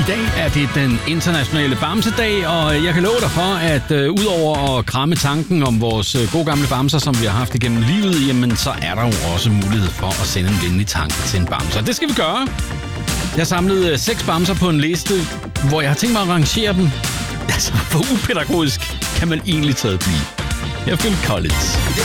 dag er det den internationale bamsedag, og jeg kan love dig for, at udover at kramme tanken om vores gode gamle bamser, som vi har haft igennem livet, jamen så er der jo også mulighed for at sende en venlig tanke til en bamser. Det skal vi gøre. Jeg har samlet 6 bamser på en liste, hvor jeg har tænkt mig at rangere dem. Altså, hvor upædagogisk kan man egentlig taget blive? Jeg er Phil Collins.